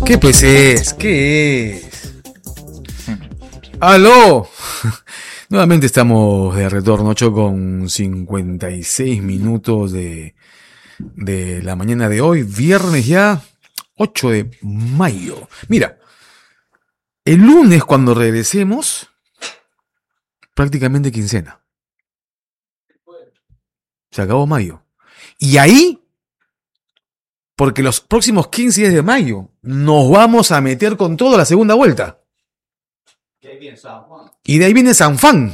¿Qué pues es? ¿Qué es? ¡Aló! Nuevamente estamos de retorno, 8:56 de la mañana de hoy, viernes ya, 8 de mayo. Mira, el lunes cuando regresemos, prácticamente quincena. Se acabó mayo. Y ahí, porque los próximos 15 días de mayo nos vamos a meter con todo la segunda vuelta. Y de ahí viene San Juan.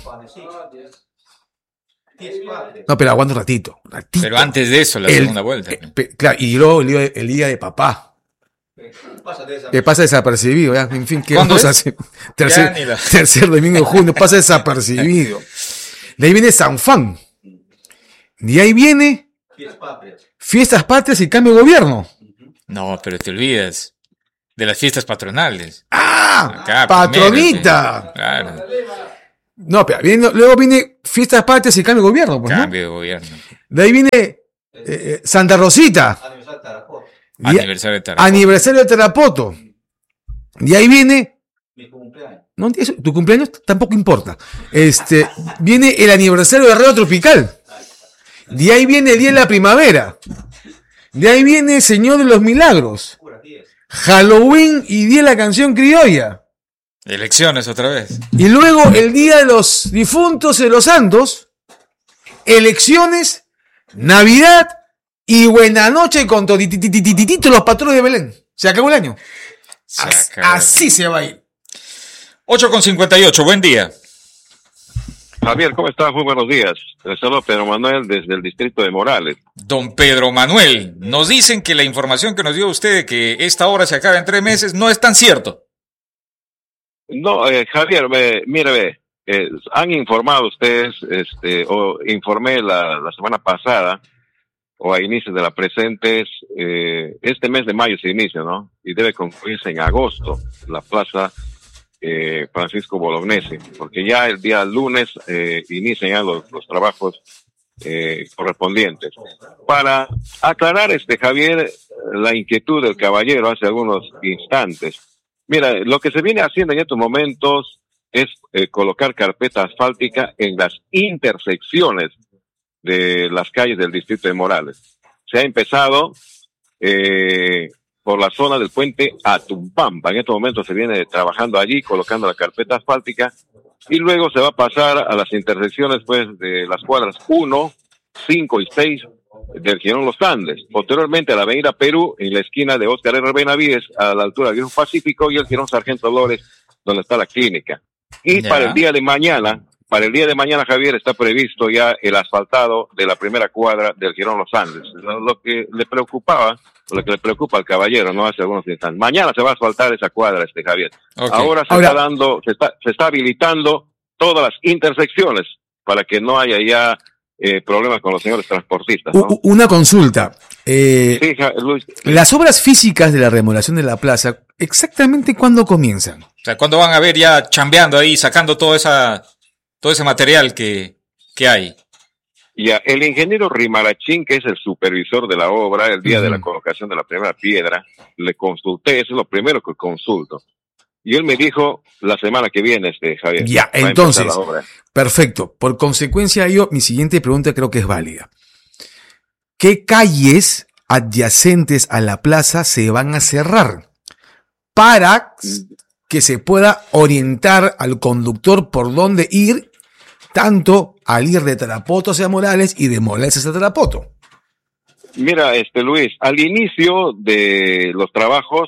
No, pero aguanta un ratito. Pero antes de eso, la segunda vuelta. Claro, y luego el día de papá. Que pasa desapercibido, ¿ya? En fin, ¿qué vamos a hacer? Tercer domingo de junio, pasa desapercibido. De ahí viene San Juan. De ahí viene Fiestas Patrias y cambio de gobierno. No, pero te olvidas de las fiestas patronales. ¡Ah! Acá, ¡Patronita! Primero, claro. No, pero luego viene Fiestas Patrias y cambio de gobierno. Pues, cambio de gobierno. De ahí viene Santa Rosita. Aniversario de Tarapoto. De ahí viene. Mi cumpleaños. No, tu cumpleaños tampoco importa. Viene el aniversario de Río Tropical. De ahí viene el Día de la Primavera. De ahí viene el Señor de los Milagros. Halloween y Día de la Canción Criolla. Elecciones otra vez. Y luego el Día de los Difuntos y de los Santos. Elecciones, Navidad y Buena Noche con todititititito los patrones de Belén. Se acabó el año. Así se va a ir. 8:58, buen día. Javier, ¿cómo estás? Muy buenos días. Les saludo Pedro Manuel desde el distrito de Morales. Don Pedro Manuel, nos dicen que la información que nos dio usted de que esta obra se acaba en 3 meses no es tan cierto. No, Javier, mire, han informado ustedes, o informé la semana pasada, o a inicios de la presente, este mes de mayo se inicia, ¿no? Y debe concluirse en agosto, la plaza Francisco Bolognesi, porque ya el día lunes inician ya los trabajos correspondientes. Para aclarar, Javier, la inquietud del caballero hace algunos instantes. Mira, lo que se viene haciendo en estos momentos es colocar carpeta asfáltica en las intersecciones de las calles del distrito de Morales. Se ha empezado por la zona del puente Atumpampa. En estos momentos se viene trabajando allí, colocando la carpeta asfáltica, y luego se va a pasar a las intersecciones pues de las cuadras 1, 5 y 6 del Girón Los Andes. Posteriormente a la avenida Perú, en la esquina de Óscar R. Benavides, a la altura del Girón Pacífico, y el Girón Sargento Dolores, donde está la clínica. Y para el día de mañana, Javier, está previsto ya el asfaltado de la primera cuadra del Girón Los Andes. Lo que le preocupa al caballero, ¿no? Hace algunos instantes. Mañana se va a asfaltar esa cuadra, Javier. Okay. Ahora se está habilitando todas las intersecciones para que no haya ya problemas con los señores transportistas, ¿no? Una consulta. Sí, Luis. Las obras físicas de la remodelación de la plaza, ¿exactamente cuándo comienzan? O sea, ¿cuándo van a ver ya chambeando ahí, sacando todo ese material que hay? Ya, el ingeniero Rimarachín, que es el supervisor de la obra, el día de la colocación de la primera piedra, le consulté, eso es lo primero que consulto. Y él me dijo la semana que viene, Javier. Ya, entonces, perfecto. Por consecuencia, mi siguiente pregunta creo que es válida. ¿Qué calles adyacentes a la plaza se van a cerrar para que se pueda orientar al conductor por dónde ir, tanto al ir de Tarapoto hacia Morales y de Morales hacia Tarapoto? Mira, Luis, al inicio de los trabajos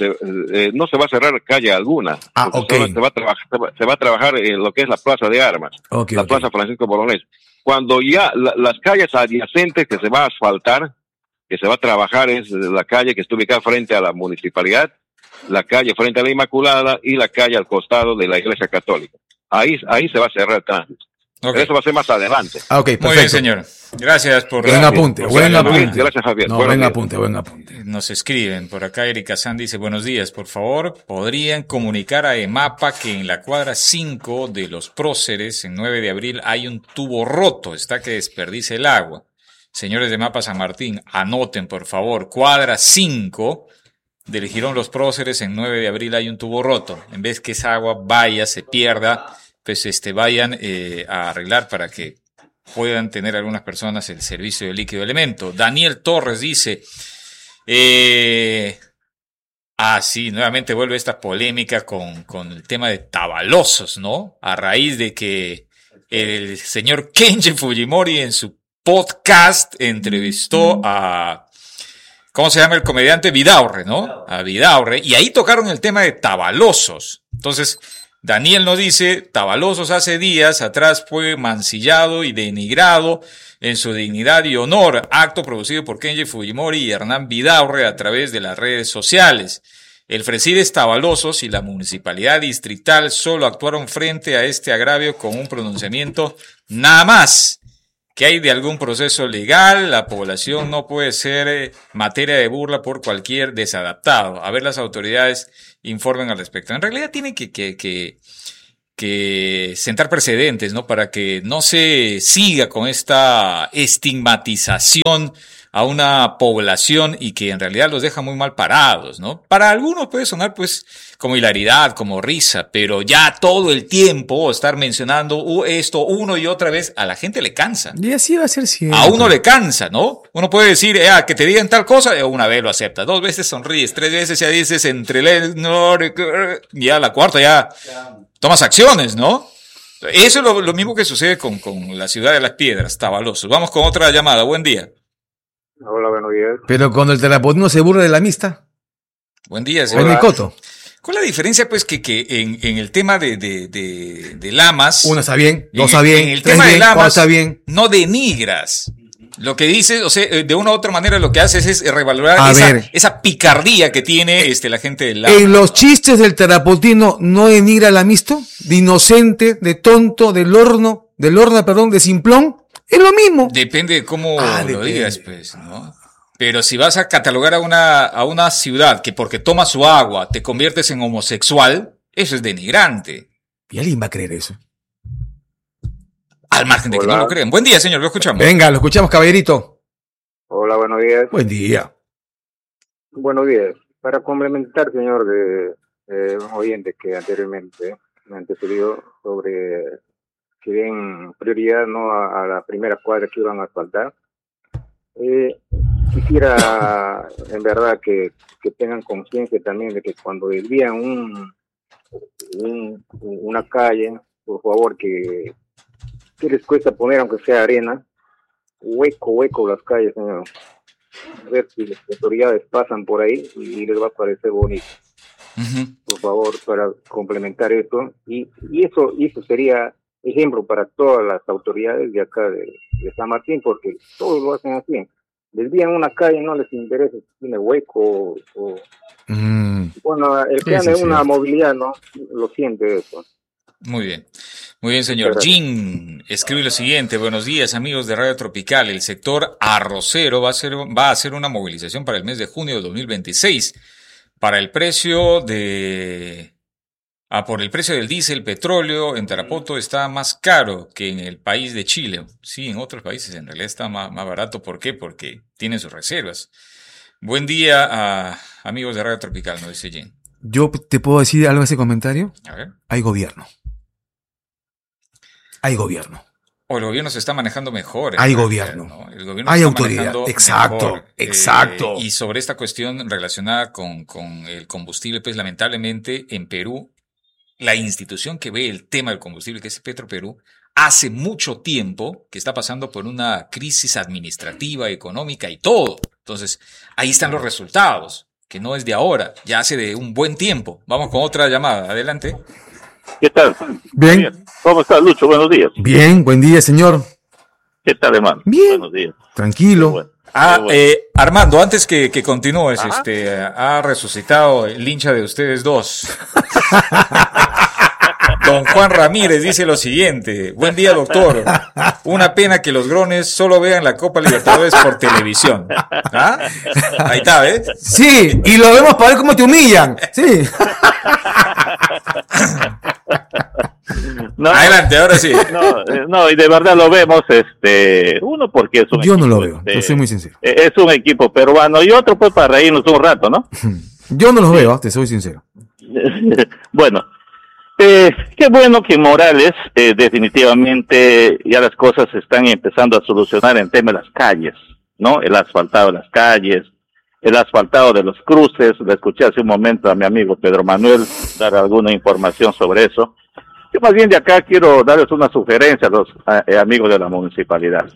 no se va a cerrar calle alguna. Okay. Se va a trabajar en lo que es la Plaza de Armas, Plaza Francisco Bolognesi. Cuando ya las calles adyacentes que se va a asfaltar, que se va a trabajar, es la calle que está ubicada frente a la municipalidad, la calle frente a la Inmaculada y la calle al costado de la Iglesia Católica. Ahí se va a cerrar el tránsito. Okay. Eso va a ser más adelante. Okay, muy bien, señor. Gracias por... Buen apunte. Gracias, Javier. Buen apunte. Nos escriben por acá. Erika San dice, buenos días, por favor, ¿podrían comunicar a EMAPA que en la cuadra 5 de los Próceres, en 9 de abril, hay un tubo roto, está que desperdicia el agua? Señores de EMAPA San Martín, anoten, por favor, cuadra 5, del Jirón Los Próceres en 9 de abril hay un tubo roto. En vez que esa agua vaya, se pierda, pues vayan a arreglar para que puedan tener algunas personas el servicio de líquido elemento. Daniel Torres dice, sí, nuevamente vuelve esta polémica con el tema de Tabalosos, ¿no? A raíz de que el señor Kenji Fujimori en su podcast entrevistó a, ¿cómo se llama el comediante? Vidaurre, ¿no? A Vidaurre, y ahí tocaron el tema de Tabalosos. Entonces, Daniel nos dice, Tabalosos hace días atrás fue mancillado y denigrado en su dignidad y honor, acto producido por Kenji Fujimori y Hernán Vidaurre a través de las redes sociales. El Fresides Tabalosos y la Municipalidad Distrital solo actuaron frente a este agravio con un pronunciamiento nada más. Que hay de algún proceso legal, la población no puede ser materia de burla por cualquier desadaptado. A ver, las autoridades informen al respecto. En realidad tienen que sentar precedentes, ¿no? Para que no se siga con esta estigmatización a una población y que en realidad los deja muy mal parados, ¿no? Para algunos puede sonar pues como hilaridad, como risa, pero ya todo el tiempo estar mencionando esto una y otra vez, a la gente le cansa. Y así va a ser siempre. A uno le cansa, ¿no? Uno puede decir, que te digan tal cosa, una vez lo acepta, 2 veces sonríes, 3 veces ya dices ya la cuarta ya tomas acciones, ¿no? Eso es lo mismo que sucede con la ciudad de Las Piedras, Tabalosos. Vamos con otra llamada, buen día. Hola, buenos días. Pero cuando el terapeuta se burla de la amistad. Buen día, señor. Nicoto. ¿Cuál es la diferencia, pues, que en el tema de Lamas... Uno está bien, dos está bien, en el tema de Lamas está bien. No denigras. Lo que dices, o sea, de una u otra manera lo que haces es revalorar esa picardía que tiene la gente del Lamas. En los chistes del terapeutino no denigra al amisto, de inocente, de tonto, de simplón. Es lo mismo. Depende de cómo lo digas, pues, ¿no? Pero si vas a catalogar a una ciudad que porque toma su agua te conviertes en homosexual, eso es denigrante. ¿Y alguien va a creer eso? Al margen de que no lo crean. Buen día, señor, lo escuchamos. Venga, lo escuchamos, caballerito. Hola, buenos días. Buen día. Buenos días. Para complementar, señor, de un oyente que anteriormente me antecedió sobre que den prioridad no a la primera cuadra que iban a asfaltar. Quisiera, en verdad, que tengan conciencia también de que cuando desvían una calle, por favor, que les cuesta poner, aunque sea arena, hueco las calles, señor. A ver si las autoridades pasan por ahí y les va a parecer bonito. Uh-huh. Por favor, para complementar esto. Y eso sería ejemplo para todas las autoridades de acá de San Martín, porque todos lo hacen así. Desvían una calle, no les interesa si tiene hueco o bueno, el plan de una movilidad no lo siente eso. Muy bien, señor. Jim escribe lo siguiente: buenos días, amigos de Radio Tropical. El sector arrocero va a hacer una movilización para el mes de junio de 2026 para el precio por el precio del diésel, petróleo en Tarapoto está más caro que en el país de Chile. Sí, en otros países en realidad está más barato. ¿Por qué? Porque tienen sus reservas. Buen día, amigos de Radio Tropical, nos dice Jim. ¿Yo te puedo decir algo en ese comentario? A ver. Hay gobierno. O el gobierno se está manejando mejor. Hay gobierno. ¿No? El gobierno hay autoridad. Exacto. Y sobre esta cuestión relacionada con el combustible, pues lamentablemente en Perú, la institución que ve el tema del combustible, que es Petroperú, hace mucho tiempo que está pasando por una crisis administrativa, económica y todo. Entonces, ahí están los resultados, que no es de ahora, ya hace de un buen tiempo. Vamos con otra llamada. Adelante. ¿Qué tal? Bien. ¿Cómo estás, Lucho? Buenos días. Bien, buen día, señor. ¿Qué tal, hermano? Bien. Buenos días. Tranquilo. Bueno. Armando, antes que continúes, ha resucitado el hincha de ustedes dos. Don Juan Ramírez dice lo siguiente: buen día, doctor. Una pena que los grones solo vean la Copa Libertadores por televisión. ¿Ah? Ahí está, ¿eh? Sí, y lo vemos para ver cómo te humillan. Sí. No, adelante, ahora sí. No, y de verdad lo vemos, uno porque es un Yo equipo, no lo veo, yo soy muy sincero. es un equipo peruano, y otro pues para reírnos un rato, ¿no? Yo no los veo, te soy sincero. Bueno, qué bueno que Morales definitivamente ya las cosas se están empezando a solucionar en tema de las calles, ¿no? El asfaltado de las calles, el asfaltado de los cruces. Le escuché hace un momento a mi amigo Pedro Manuel dar alguna información sobre eso. Yo más bien de acá quiero darles una sugerencia a los amigos de la municipalidad.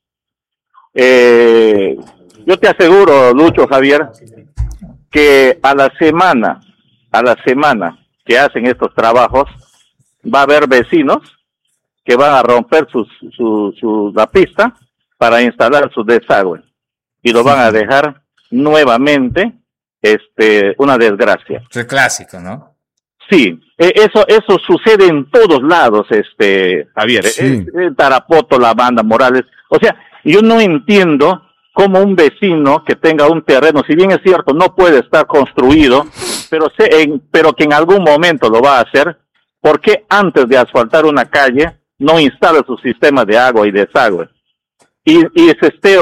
Yo te aseguro, Lucho, Javier, que a la semana que hacen estos trabajos, va a haber vecinos que van a romper la pista para instalar su desagüe y lo van a dejar nuevamente una desgracia. Es clásico, ¿no? Sí, eso sucede en todos lados, Javier. Sí. Tarapoto, La Banda, Morales. O sea, yo no entiendo cómo un vecino que tenga un terreno, si bien es cierto, no puede estar construido, pero que en algún momento lo va a hacer, ¿por qué antes de asfaltar una calle no instala su sistema de agua y desagüe? Y se esté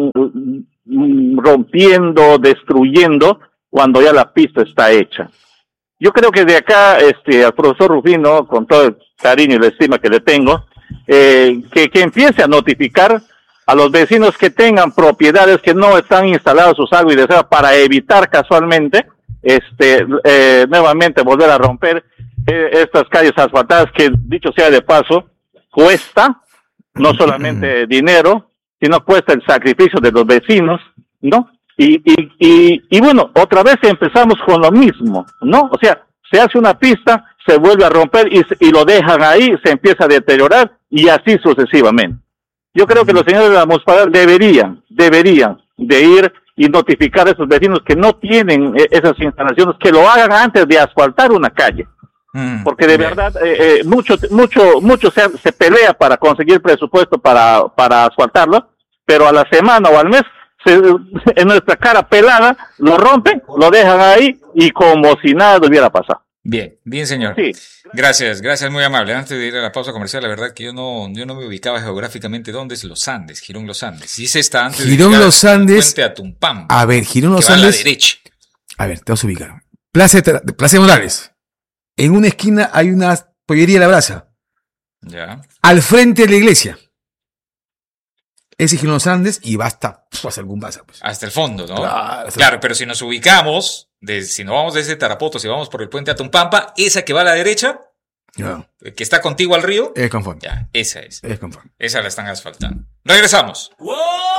rompiendo, destruyendo, cuando ya la pista está hecha. Yo creo que de acá, al profesor Rufino, con todo el cariño y la estima que le tengo, que empiece a notificar a los vecinos que tengan propiedades que no están instaladas sus agua y desagüe, para evitar casualmente, nuevamente volver a romper estas calles asfaltadas, que dicho sea de paso, cuesta no solamente dinero, sino cuesta el sacrificio de los vecinos, ¿no? Y bueno, otra vez empezamos con lo mismo, ¿no? O sea, se hace una pista, se vuelve a romper y lo dejan ahí, se empieza a deteriorar y así sucesivamente. Yo creo que los señores de la municipalidad deberían de ir y notificar a esos vecinos que no tienen esas instalaciones, que lo hagan antes de asfaltar una calle. Porque de verdad, mucho se pelea para conseguir presupuesto para asfaltarlo, pero a la semana o al mes, en nuestra cara pelada, lo rompen, lo dejan ahí y como si nada hubiera pasado. Bien, señor. Sí. Gracias, muy amable. Antes de ir a la pausa comercial, la verdad que yo no me ubicaba geográficamente dónde es Los Andes, Girón Los Andes. Sí se está antes Girón de Los Andes. Puente Atumpam. A ver, Girón Los Andes. A la derecha. A ver, te vas a ubicar. Plaza de Morales. En una esquina hay una pollería La Brasa. Ya. Al frente de la iglesia. Ese Girón Los Andes y basta. Pues algún pasa. Pues. Hasta el fondo, ¿no? Claro, pero si nos ubicamos, si nos vamos desde Tarapoto, si vamos por el puente Atumpampa, esa que va a la derecha, que está contigo al río, es conforme. Ya, esa es. Es conforme. Esa la están asfaltando. Regresamos. ¡Wow!